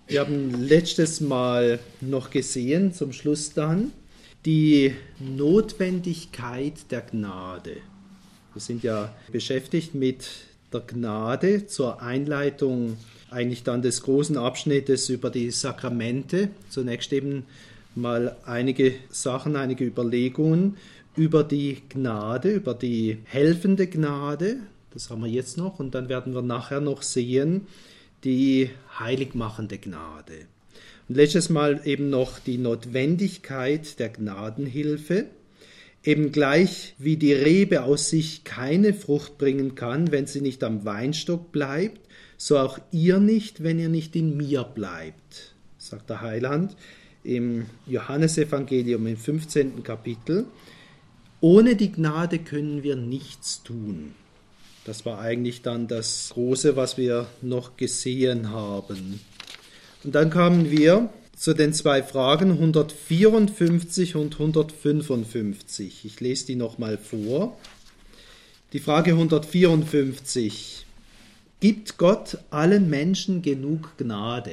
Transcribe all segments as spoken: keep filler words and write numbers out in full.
Wir haben letztes Mal noch gesehen, zum Schluss dann, die Notwendigkeit der Gnade. Wir sind ja beschäftigt mit der Gnade zur Einleitung eigentlich dann des großen Abschnittes über die Sakramente. Zunächst eben mal einige Sachen, einige Überlegungen über die Gnade, über die helfende Gnade. Das haben wir jetzt noch und dann werden wir nachher noch sehen, die heiligmachende Gnade. Und letztes Mal eben noch die Notwendigkeit der Gnadenhilfe. Eben gleich wie die Rebe aus sich keine Frucht bringen kann, wenn sie nicht am Weinstock bleibt, so auch ihr nicht, wenn ihr nicht in mir bleibt, sagt der Heiland im Johannesevangelium im fünfzehnten Kapitel. Ohne die Gnade können wir nichts tun. Das war eigentlich dann das Große, was wir noch gesehen haben. Und dann kamen wir zu den zwei Fragen hundertvierundfünfzig und hundertfünfundfünfzig. Ich lese die nochmal vor. Die Frage hundertvierundfünfzig. Gibt Gott allen Menschen genug Gnade?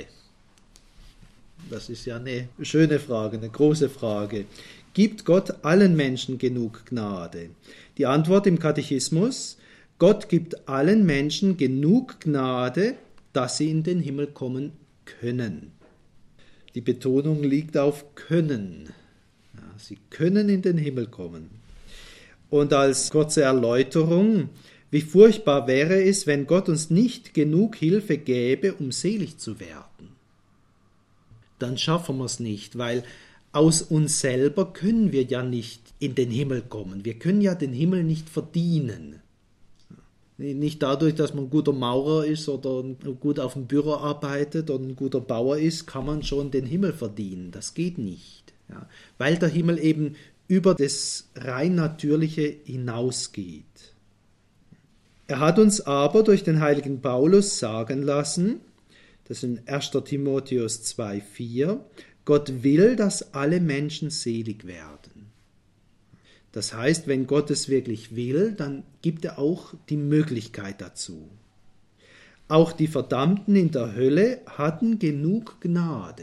Das ist ja eine schöne Frage, eine große Frage. Gibt Gott allen Menschen genug Gnade? Die Antwort im Katechismus: Gott gibt allen Menschen genug Gnade, dass sie in den Himmel kommen können. Die Betonung liegt auf können. Ja, sie können in den Himmel kommen. Und als kurze Erläuterung: Wie furchtbar wäre es, wenn Gott uns nicht genug Hilfe gäbe, um selig zu werden. Dann schaffen wir es nicht, weil aus uns selber können wir ja nicht in den Himmel kommen. Wir können ja den Himmel nicht verdienen. Nicht dadurch, dass man ein guter Maurer ist oder gut auf dem Büro arbeitet oder ein guter Bauer ist, kann man schon den Himmel verdienen. Das geht nicht. Ja, weil der Himmel eben über das rein Natürliche hinausgeht. Er hat uns aber durch den heiligen Paulus sagen lassen, das ist in erster Timotheus zwei vier, Gott will, dass alle Menschen selig werden. Das heißt, wenn Gott es wirklich will, dann gibt er auch die Möglichkeit dazu. Auch die Verdammten in der Hölle hatten genug Gnade.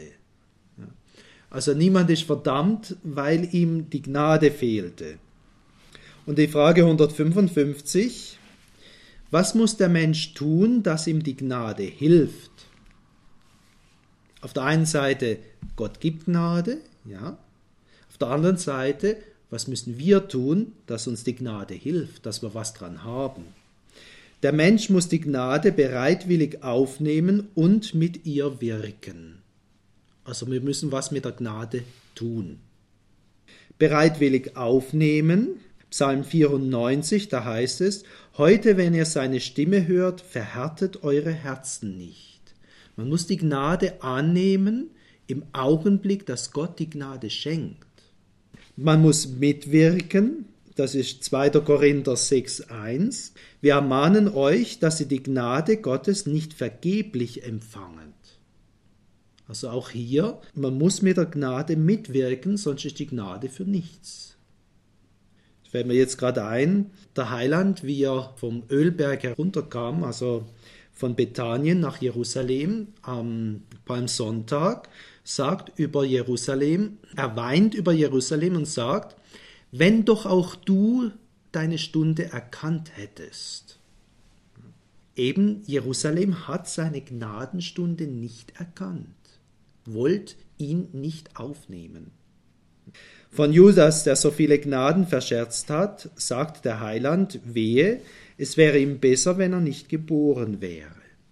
Also niemand ist verdammt, weil ihm die Gnade fehlte. Und die Frage hundertfünfundfünfzig, was muss der Mensch tun, dass ihm die Gnade hilft? Auf der einen Seite, Gott gibt Gnade, ja. Auf der anderen Seite, was müssen wir tun, dass uns die Gnade hilft, dass wir was dran haben? Der Mensch muss die Gnade bereitwillig aufnehmen und mit ihr wirken. Also wir müssen was mit der Gnade tun. Bereitwillig aufnehmen, Psalm vierundneunzig, da heißt es, heute, wenn ihr seine Stimme hört, verhärtet eure Herzen nicht. Man muss die Gnade annehmen im Augenblick, dass Gott die Gnade schenkt. Man muss mitwirken, das ist zweiter Korinther sechs eins. Wir ermahnen euch, dass ihr die Gnade Gottes nicht vergeblich empfanget. Also auch hier, man muss mit der Gnade mitwirken, sonst ist die Gnade für nichts. Das fällt mir jetzt gerade ein, der Heiland, wie er vom Ölberg herunterkam, also von Bethanien nach Jerusalem am Palmsonntag, sagt über Jerusalem, er weint über Jerusalem und sagt, wenn doch auch du deine Stunde erkannt hättest. Eben Jerusalem hat seine Gnadenstunde nicht erkannt, wollt ihn nicht aufnehmen. Von Judas, der so viele Gnaden verscherzt hat, sagt der Heiland, wehe, es wäre ihm besser, wenn er nicht geboren wäre.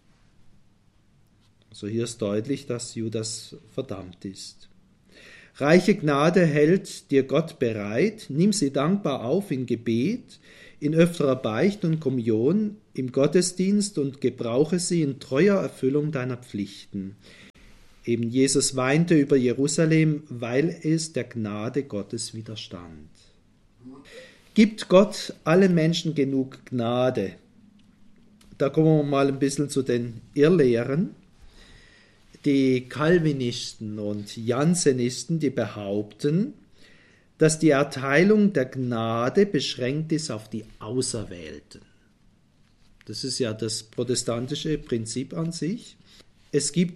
Also hier ist deutlich, dass Judas verdammt ist. Reiche Gnade hält dir Gott bereit, nimm sie dankbar auf in Gebet, in öfterer Beicht und Kommunion, im Gottesdienst und gebrauche sie in treuer Erfüllung deiner Pflichten. Eben Jesus weinte über Jerusalem, weil es der Gnade Gottes widerstand. Gibt Gott allen Menschen genug Gnade? Da kommen wir mal ein bisschen zu den Irrlehren. Die Calvinisten und Jansenisten, die behaupten, dass die Erteilung der Gnade beschränkt ist auf die Auserwählten. Das ist ja das protestantische Prinzip an sich. Es gibt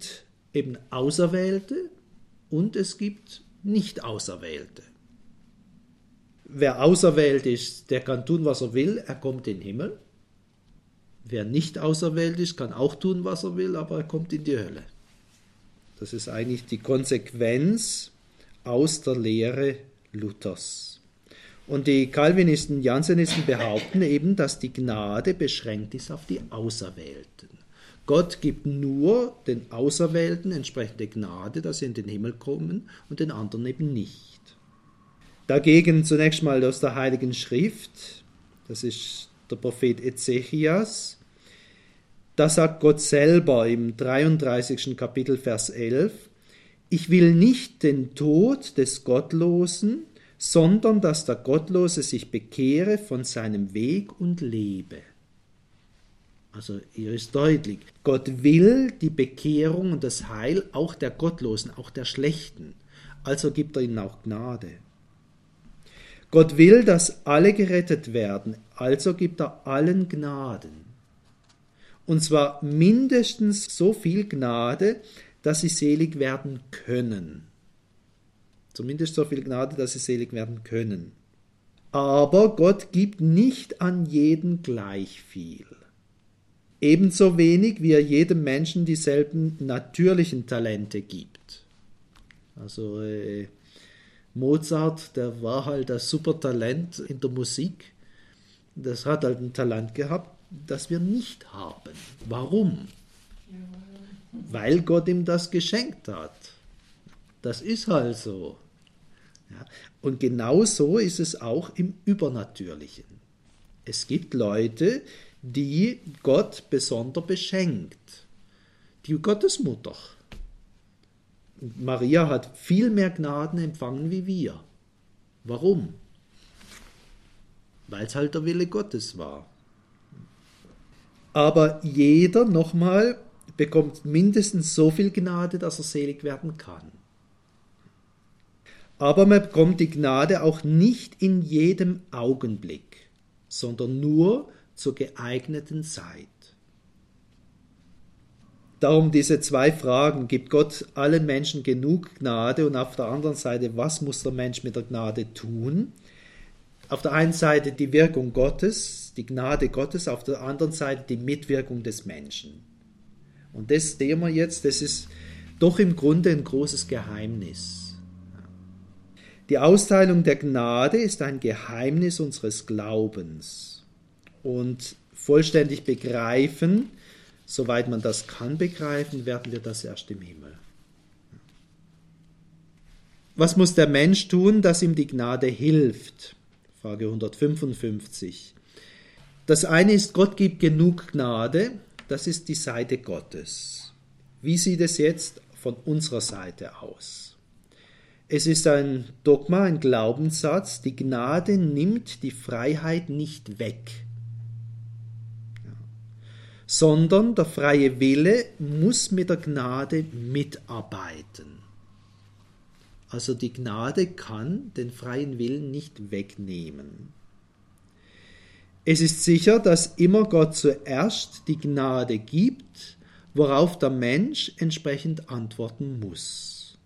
eben Auserwählte und es gibt Nicht-Auserwählte. Wer auserwählt ist, der kann tun, was er will, er kommt in den Himmel. Wer nicht auserwählt ist, kann auch tun, was er will, aber er kommt in die Hölle. Das ist eigentlich die Konsequenz aus der Lehre Luthers. Und die Calvinisten, Jansenisten behaupten eben, dass die Gnade beschränkt ist auf die Auserwählten. Gott gibt nur den Auserwählten entsprechende Gnade, dass sie in den Himmel kommen und den anderen eben nicht. Dagegen zunächst mal aus der Heiligen Schrift, das ist der Prophet Ezechias, da sagt Gott selber im dreiunddreißigsten Kapitel, Vers elf, ich will nicht den Tod des Gottlosen, sondern dass der Gottlose sich bekehre von seinem Weg und lebe. Also hier ist deutlich, Gott will die Bekehrung und das Heil auch der Gottlosen, auch der Schlechten. Also gibt er ihnen auch Gnade. Gott will, dass alle gerettet werden, also gibt er allen Gnaden. Und zwar mindestens so viel Gnade, dass sie selig werden können. Zumindest so viel Gnade, dass sie selig werden können. Aber Gott gibt nicht an jeden gleich viel. Ebenso wenig, wie er jedem Menschen dieselben natürlichen Talente gibt. Also äh, Mozart, der war halt ein super Talent in der Musik. Das hat halt ein Talent gehabt, das wir nicht haben. Warum? Weil Gott ihm das geschenkt hat. Das ist halt so. Ja. Und genau so ist es auch im Übernatürlichen. Es gibt Leute, die Gott besonders beschenkt. Die Gottesmutter. Maria hat viel mehr Gnaden empfangen wie wir. Warum? Weil es halt der Wille Gottes war. Aber jeder, nochmal, bekommt mindestens so viel Gnade, dass er selig werden kann. Aber man bekommt die Gnade auch nicht in jedem Augenblick, sondern nur zur geeigneten Zeit. Darum diese zwei Fragen, gibt Gott allen Menschen genug Gnade und auf der anderen Seite, was muss der Mensch mit der Gnade tun? Auf der einen Seite die Wirkung Gottes, die Gnade Gottes, auf der anderen Seite die Mitwirkung des Menschen. Und das sehen wir jetzt, das ist doch im Grunde ein großes Geheimnis. Die Austeilung der Gnade ist ein Geheimnis unseres Glaubens. Und vollständig begreifen, soweit man das kann begreifen, werden wir das erst im Himmel. Was muss der Mensch tun, dass ihm die Gnade hilft? Frage hundertfünfundfünfzig. Das eine ist, Gott gibt genug Gnade, das ist die Seite Gottes. Wie sieht es jetzt von unserer Seite aus? Es ist ein Dogma, ein Glaubenssatz, die Gnade nimmt die Freiheit nicht weg, sondern der freie Wille muss mit der Gnade mitarbeiten. Also die Gnade kann den freien Willen nicht wegnehmen. Es ist sicher, dass immer Gott zuerst die Gnade gibt, worauf der Mensch entsprechend antworten muss.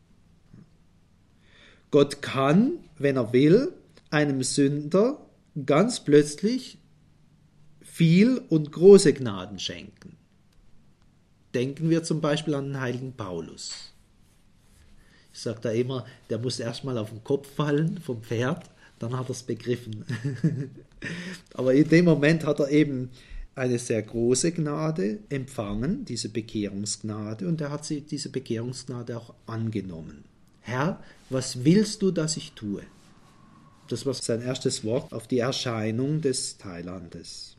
Gott kann, wenn er will, einem Sünder ganz plötzlich viel und große Gnaden schenken. Denken wir zum Beispiel an den heiligen Paulus. Ich sage da immer, der muss erstmal auf den Kopf fallen vom Pferd, dann hat er es begriffen. Aber in dem Moment hat er eben eine sehr große Gnade empfangen, diese Bekehrungsgnade, und er hat sie, diese Bekehrungsgnade auch angenommen. Herr, was willst du, dass ich tue? Das war sein erstes Wort auf die Erscheinung des Thailandes.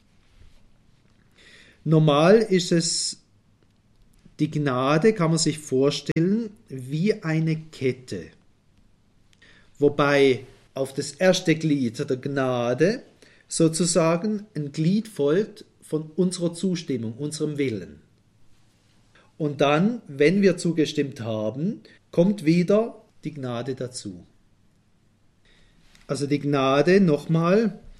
Normal ist es, die Gnade kann man sich vorstellen wie eine Kette, wobei auf das erste Glied der Gnade sozusagen ein Glied folgt von unserer Zustimmung, unserem Willen. Und dann, wenn wir zugestimmt haben, kommt wieder die Gnade dazu. Also die Gnade, nochmal,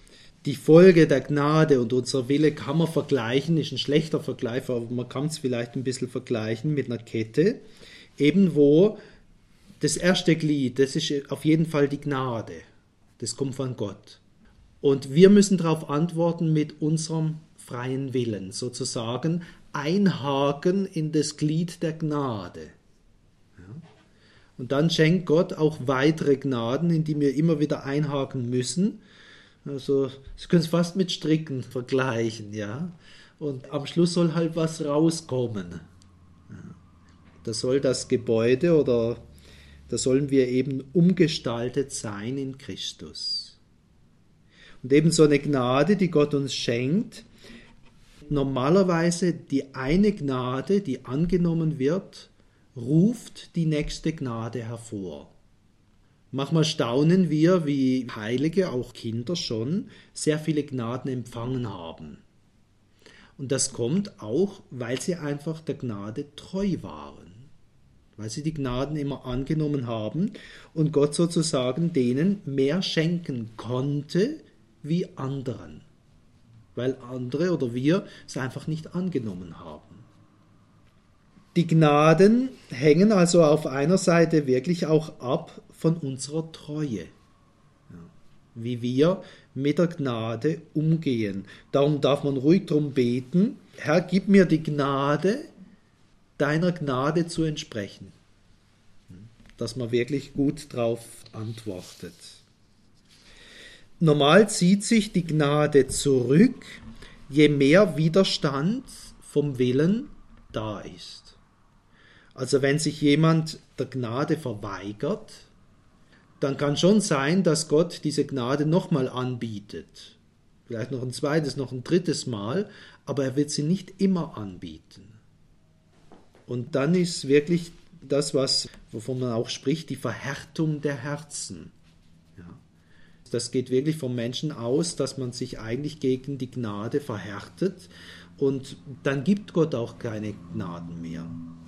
Die Folge der Gnade und unser Wille kann man vergleichen, ist ein schlechter Vergleich, aber man kann es vielleicht ein bisschen vergleichen mit einer Kette, eben wo das erste Glied, das ist auf jeden Fall die Gnade, das kommt von Gott. Und wir müssen darauf antworten mit unserem freien Willen, sozusagen einhaken in das Glied der Gnade. Ja. Und dann schenkt Gott auch weitere Gnaden, in die wir immer wieder einhaken müssen. Also, Sie können es fast mit Stricken vergleichen, ja. Und am Schluss soll halt was rauskommen. Ja. Da soll das Gebäude oder da sollen wir eben umgestaltet sein in Christus. Und eben so eine Gnade, die Gott uns schenkt, normalerweise die eine Gnade, die angenommen wird, ruft die nächste Gnade hervor. Manchmal staunen wir, wie Heilige, auch Kinder schon, sehr viele Gnaden empfangen haben. Und das kommt auch, weil sie einfach der Gnade treu waren. Weil sie die Gnaden immer angenommen haben und Gott sozusagen denen mehr schenken konnte wie anderen. Weil andere oder wir es einfach nicht angenommen haben. Die Gnaden hängen also auf einer Seite wirklich auch ab von unserer Treue, ja, wie wir mit der Gnade umgehen. Darum darf man ruhig darum beten, Herr, gib mir die Gnade, deiner Gnade zu entsprechen, dass man wirklich gut darauf antwortet. Normal zieht sich die Gnade zurück, je mehr Widerstand vom Willen da ist. Also wenn sich jemand der Gnade verweigert, dann kann schon sein, dass Gott diese Gnade nochmal anbietet. Vielleicht noch ein zweites, noch ein drittes Mal, aber er wird sie nicht immer anbieten. Und dann ist wirklich das, was, wovon man auch spricht, die Verhärtung der Herzen. Ja. Das geht wirklich vom Menschen aus, dass man sich eigentlich gegen die Gnade verhärtet und dann gibt Gott auch keine Gnaden mehr.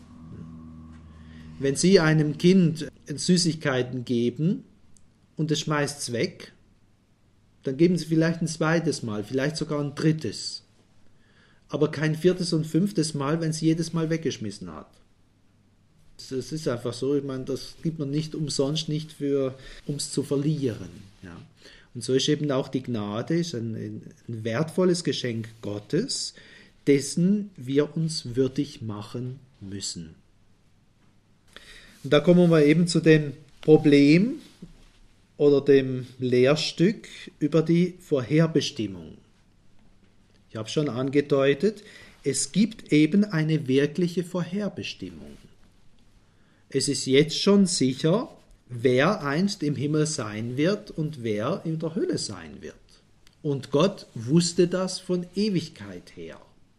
Wenn Sie einem Kind Süßigkeiten geben und es schmeißt es weg, dann geben Sie vielleicht ein zweites Mal, vielleicht sogar ein drittes. Aber kein viertes und fünftes Mal, wenn es jedes Mal weggeschmissen hat. Das ist einfach so, ich meine, das gibt man nicht umsonst, nicht für, um es zu verlieren. Ja. Und so ist eben auch die Gnade, ist ein, ein wertvolles Geschenk Gottes, dessen wir uns würdig machen müssen. Und da kommen wir eben zu dem Problem oder dem Lehrstück über die Vorherbestimmung. Ich habe schon angedeutet, es gibt eben eine wirkliche Vorherbestimmung. Es ist jetzt schon sicher, wer einst im Himmel sein wird und wer in der Hölle sein wird. Und Gott wusste das von Ewigkeit her.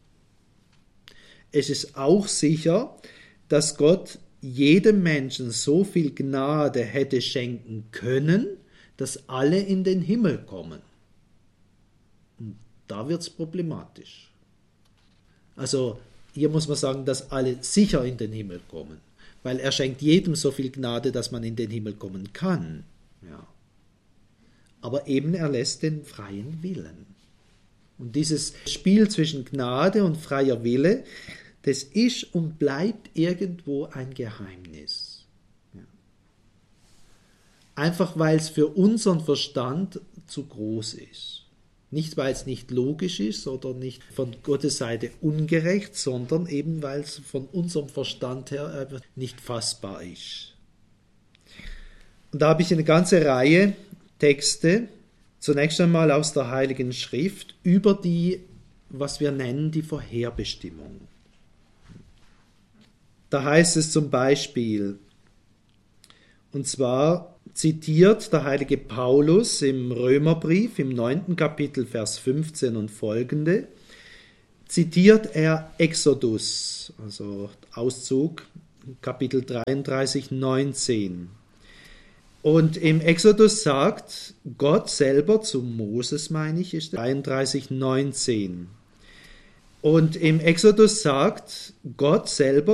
Es ist auch sicher, dass Gott jedem Menschen so viel Gnade hätte schenken können, dass alle in den Himmel kommen. Und da wird es problematisch. Also hier muss man sagen, dass alle sicher in den Himmel kommen, weil er schenkt jedem so viel Gnade, dass man in den Himmel kommen kann. Ja. Aber eben er lässt den freien Willen. Und dieses Spiel zwischen Gnade und freier Wille, das ist und bleibt irgendwo ein Geheimnis. Ja. Einfach weil es für unseren Verstand zu groß ist. Nicht, weil es nicht logisch ist oder nicht von Gottes Seite ungerecht, sondern eben, weil es von unserem Verstand her nicht fassbar ist. Und da habe ich eine ganze Reihe Texte, zunächst einmal aus der Heiligen Schrift, über die, was wir nennen, die Vorherbestimmung. Da heißt es zum Beispiel, und zwar zitiert der heilige Paulus im Römerbrief im neunten Kapitel, Vers fünfzehn und folgende, zitiert er Exodus, also Auszug, Kapitel dreiunddreißig, neunzehn. Und im Exodus sagt Gott selber zu Moses, meine ich, ist dreiunddreißig, neunzehn. Und im Exodus sagt Gott selber